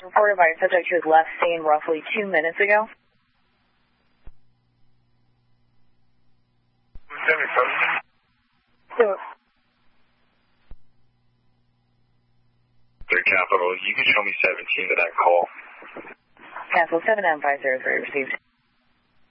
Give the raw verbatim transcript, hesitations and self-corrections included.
reported by a subject who had left scene roughly two minutes ago. So, Their capital, you can show me seventeen to that call. Castle seven nine five zero three received.